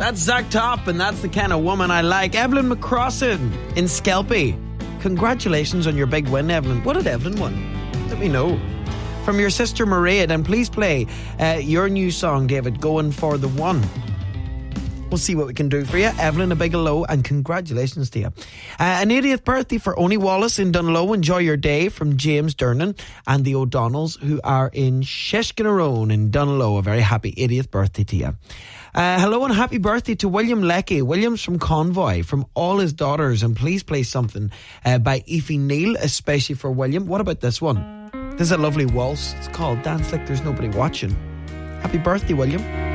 That's Zach Top, and that's the kind of woman I like. Evelyn McCrossan in Skelpie. Congratulations on your big win, Evelyn. What did Evelyn win? Let me know. From your sister Maria, then please play your new song, David, Going for the One. We'll see what we can do for you. Evelyn, a big hello and congratulations to you. An 80th birthday for Oni Wallace in Dunlow. Enjoy your day from James Dernan and the O'Donnells, who are in Sheshkinarone in Dunlow. A very happy 80th birthday to you. Hello and happy birthday to William Leckie. William's from Convoy, from all his daughters. And please play something by Aoife Neal, especially for William. What about this one? This is a lovely waltz. It's called Dance Like There's Nobody Watching. Happy birthday, William.